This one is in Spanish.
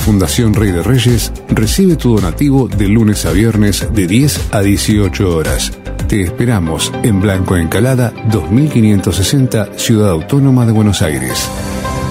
Fundación Rey de Reyes recibe tu donativo de lunes a viernes de 10 a 18 horas. Te esperamos en Blanco Encalada 2560, Ciudad Autónoma de Buenos Aires.